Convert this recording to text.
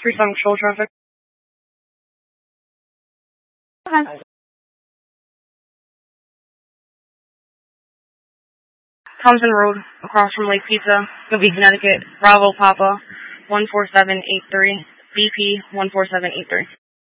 3-7 control traffic. Okay. Thompson Road, across from Lake Pizza, gonna be Connecticut, Bravo Papa, 14783, BP 14783.